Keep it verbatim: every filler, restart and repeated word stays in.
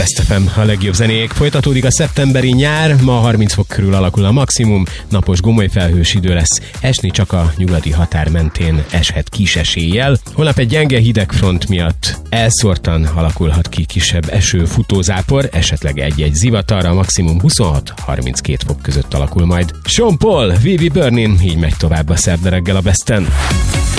Best ef em, a legjobb zenék. Folytatódik a szeptemberi nyár, ma harminc fok körül alakul a maximum, napos gomolyfelhős idő lesz, esni csak a nyugati határ mentén eshet kis eséllyel. Holnap egy gyenge hidegfront miatt elszórtan alakulhat ki kisebb eső, futózápor, esetleg egy-egy zivatar, a maximum huszonhat-harminckét fok között alakul majd. Sean Paul, We Be Burning, így megy tovább a szerda reggel a Besten.